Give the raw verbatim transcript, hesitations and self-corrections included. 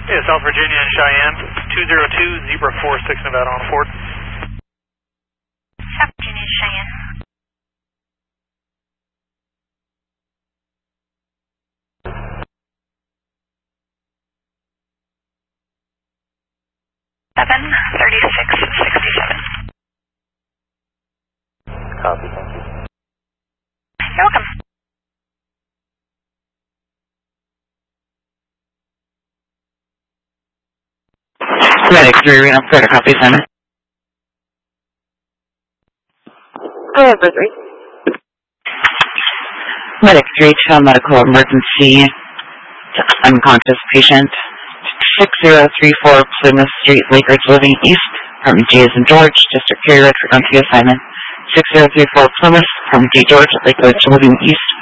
Yeah, South Virginia and Cheyenne, two zero two, Zebra four six Nevada on Ford. South Virginia, Cheyenne. Seven thirty six sixty seven. Copy, thank you. You're welcome. Medic three, Reno, Florida, copy, Simon. Go ahead, three. Medic three, child medical emergency, unconscious patient, six zero three four Plymouth Street, Lakers, living east, Department G as in George, District Carrier, on to assignment, six zero three four Plymouth, Department G, George, Lakers, living east,